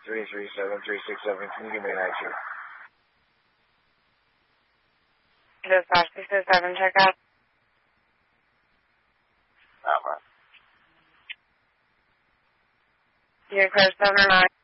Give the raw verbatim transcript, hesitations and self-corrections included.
three three seven three six seven. Can you give me an answer? Dispatch six six seven, check out. Alright. Your code seven nine.